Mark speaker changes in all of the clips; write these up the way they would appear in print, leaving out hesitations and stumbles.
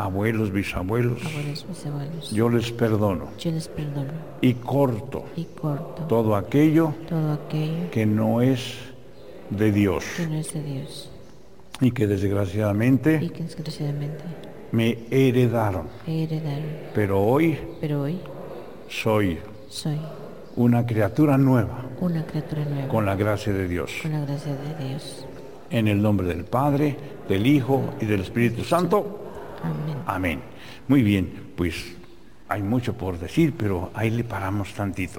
Speaker 1: abuelos, bisabuelos,
Speaker 2: bisabuelos,
Speaker 1: yo les perdono y corto todo aquello que no es de Dios y que desgraciadamente me heredaron. Pero hoy soy una criatura nueva con la gracia de Dios. En el nombre del Padre, del Hijo y del Espíritu Santo. Amén. Muy bien, pues hay mucho por decir, pero ahí le paramos tantito.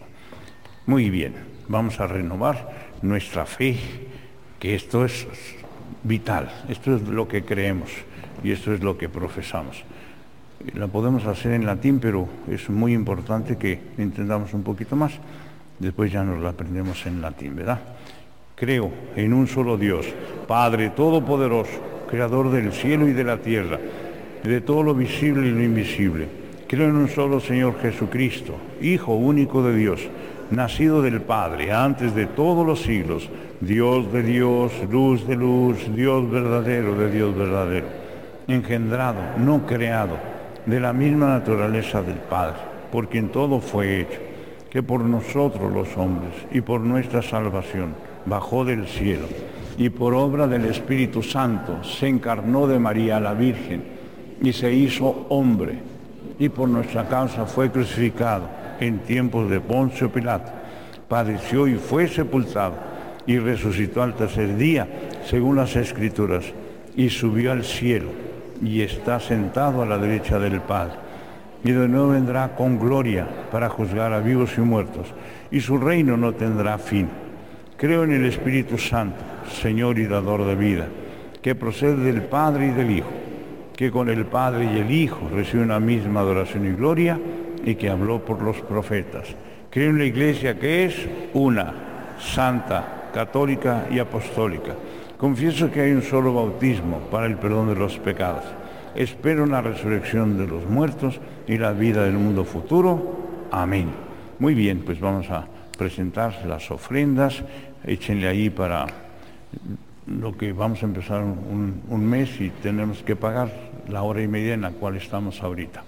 Speaker 1: Muy bien, vamos a renovar nuestra fe, que esto es vital, esto es lo que creemos y esto es lo que profesamos. La podemos hacer en latín, pero es muy importante que entendamos un poquito más. Después ya nos la aprendemos en latín, ¿verdad? Creo en un solo Dios, Padre Todopoderoso, Creador del cielo y de la tierra, de todo lo visible y lo invisible. Creo en un solo Señor Jesucristo, Hijo único de Dios, nacido del Padre, antes de todos los siglos, Dios de Dios, luz de luz, Dios verdadero de Dios verdadero, engendrado, no creado, de la misma naturaleza del Padre, por quien todo fue hecho, que por nosotros los hombres y por nuestra salvación bajó del cielo, y por obra del Espíritu Santo se encarnó de María la Virgen, y se hizo hombre, y por nuestra causa fue crucificado en tiempos de Poncio Pilato, padeció y fue sepultado, y resucitó al tercer día, según las Escrituras, y subió al cielo, y está sentado a la derecha del Padre, y de nuevo vendrá con gloria para juzgar a vivos y muertos, y su reino no tendrá fin. Creo en el Espíritu Santo, Señor y dador de vida, que procede del Padre y del Hijo, que con el Padre y el Hijo recibe una misma adoración y gloria, y que habló por los profetas. Creo en la Iglesia, que es una, santa, católica y apostólica. Confieso que hay un solo bautismo para el perdón de los pecados. Espero la resurrección de los muertos y la vida del mundo futuro. Amén. Muy bien, pues vamos a presentar las ofrendas. Échenle ahí para lo que vamos a empezar un mes y tenemos que pagar la hora y media en la cual estamos ahorita.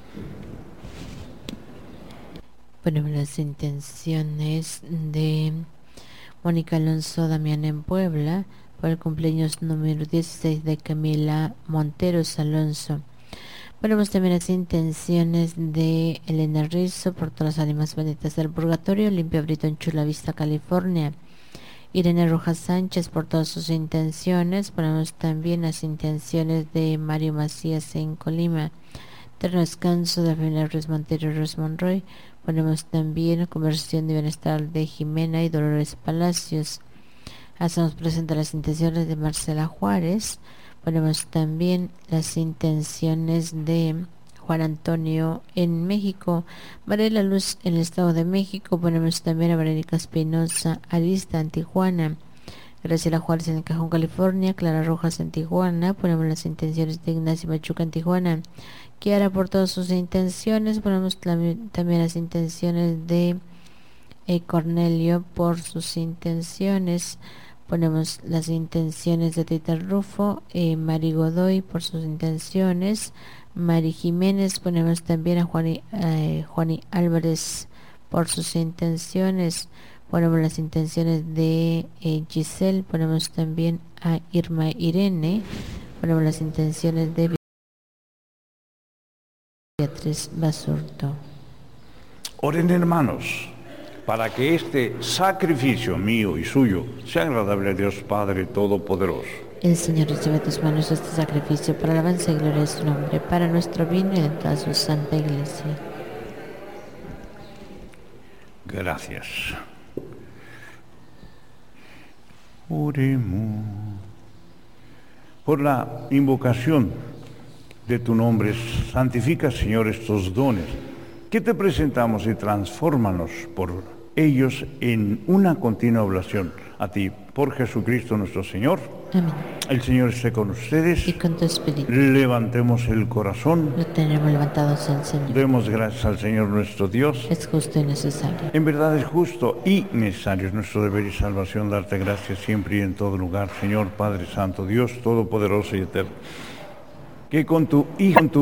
Speaker 2: Ponemos las intenciones de Mónica Alonso Damián en Puebla, por el cumpleaños número 16 de Camila Monteros Alonso. Ponemos también las intenciones de Elena Rizzo, por todas las ánimas benditas del purgatorio, Limpia Brito en Chula Vista, California. Irene Rojas Sánchez, por todas sus intenciones. Ponemos también las intenciones de Mario Macías en Colima, Eterno Descanso de la familia Ruiz Montero y Ruiz Monroy. Ponemos también Conversión de Bienestar de Jimena y Dolores Palacios. Hacemos presentes las intenciones de Marcela Juárez. Ponemos también las intenciones de Juan Antonio en México, María la Luz en el Estado de México. Ponemos también a Verónica Espinosa Arista en Tijuana, Graciela Juárez en el Cajón, California, Clara Rojas en Tijuana. Ponemos las intenciones de Ignacio Machuca en Tijuana, Kiara por todas sus intenciones. Ponemos también las intenciones de Cornelio por sus intenciones. Ponemos las intenciones de Tita Rufo, Mari Godoy por sus intenciones, Mari Jiménez. Ponemos también a Juani Álvarez por sus intenciones. Ponemos las intenciones de Giselle. Ponemos también a Irma Irene. Ponemos las intenciones de Beatriz Basurto.
Speaker 1: Oren, hermanos, para que este sacrificio mío y suyo sea agradable a Dios Padre Todopoderoso.
Speaker 2: El Señor recibe de tus manos este sacrificio para alabanza y gloria de su nombre, para nuestro bien y de toda su santa Iglesia.
Speaker 1: Gracias. Oremos. Por la invocación de tu nombre, santifica, Señor, estos dones que te presentamos y transfórmanos por ellos en una continua oblación a ti, por Jesucristo nuestro Señor.
Speaker 2: Amén.
Speaker 1: El Señor esté con ustedes.
Speaker 2: Y con tu espíritu.
Speaker 1: Levantemos el corazón.
Speaker 2: Lo tenemos levantados al Señor.
Speaker 1: Demos gracias al Señor nuestro Dios.
Speaker 2: Es justo y necesario.
Speaker 1: En verdad es justo y necesario. Es nuestro deber y salvación darte gracias siempre y en todo lugar, Señor Padre Santo, Dios Todopoderoso y Eterno, que con tu Hijo,